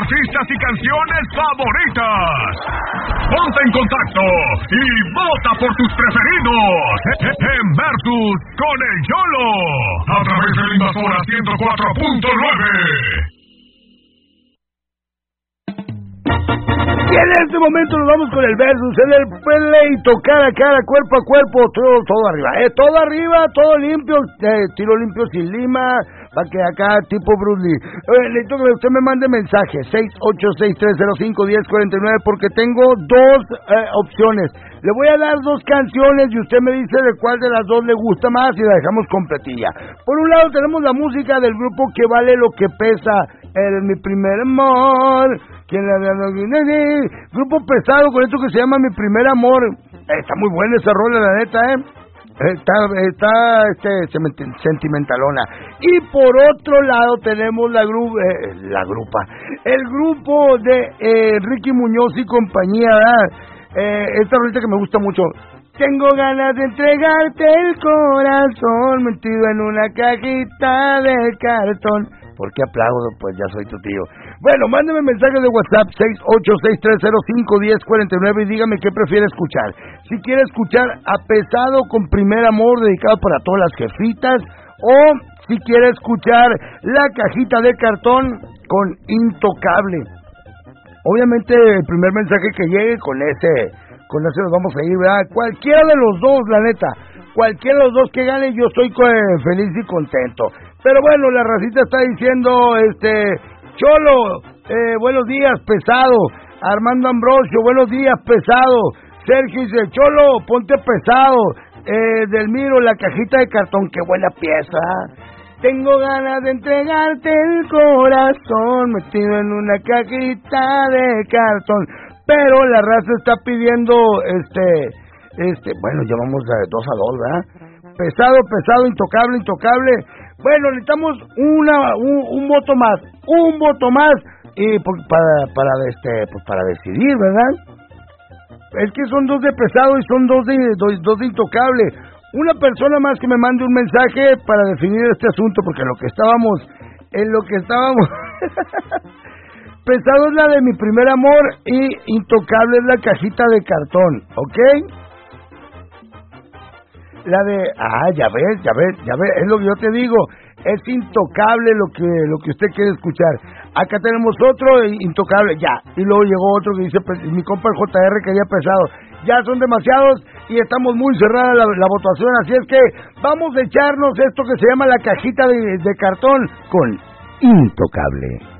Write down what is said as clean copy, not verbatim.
artistas y canciones favoritas. Ponte en contacto y vota por tus preferidos en Versus con el YOLO a través de la Invasora 104.9. Y en este momento nos vamos con el Versus, en el pleito, cara a cara, cuerpo a cuerpo, todo arriba, todo arriba, todo limpio, tiro limpio sin lima, para que acá tipo Bruce Lee. Necesito que usted me mande mensaje, 686-305-1049, porque tengo dos opciones. Le voy a dar dos canciones y usted me dice de cuál de las dos le gusta más y la dejamos completilla. Por un lado tenemos la música del grupo Que Vale Lo Que Pesa, Eres Mi Primer Amor. Grupo pesado con esto que se llama Mi Primer Amor. Está muy buena esa rola, la neta, Está sentimentalona. Y por otro lado tenemos el grupo de Ricky Muñoz y compañía, ¿verdad? Esta rolita que me gusta mucho. Tengo ganas de entregarte el corazón metido en una cajita de cartón. ¿Por qué aplaudo? Pues ya soy tu tío. Bueno, mándeme mensajes de WhatsApp 686-305-1049 y dígame qué prefiere escuchar. Si quiere escuchar A Pesado con Primer Amor, dedicado para todas las jefitas, o si quiere escuchar La Cajita de Cartón con Intocable. Obviamente el primer mensaje que llegue con ese nos vamos a ir, ¿verdad? Cualquiera de los dos, la neta, cualquiera de los dos que gane, yo estoy feliz y contento. Pero bueno, la racita está diciendo, Cholo, buenos días, pesado. Armando Ambrosio, buenos días, pesado. Sergio dice, Cholo, ponte pesado. Delmiro, La Cajita de Cartón, qué buena pieza. Tengo ganas de entregarte el corazón metido en una cajita de cartón. Pero la raza está pidiendo, bueno, ya vamos de 2-2, ¿verdad? Pesado, intocable. Bueno, necesitamos un voto más, y para decidir, ¿verdad? Es que son dos de pesado y son dos de intocable. Una persona más que me mande un mensaje para definir este asunto, porque en lo que estábamos pesado es la de Mi Primer Amor y intocable es La Cajita de Cartón, ¿ok? La de, ya ves, es lo que yo te digo, es intocable lo que usted quiere escuchar. Acá tenemos otro, intocable, ya, y luego llegó otro que dice, mi compa el JR quería pesado. Ya son demasiados y estamos muy cerrada la votación, así es que vamos a echarnos esto que se llama La Cajita de Cartón con Intocable.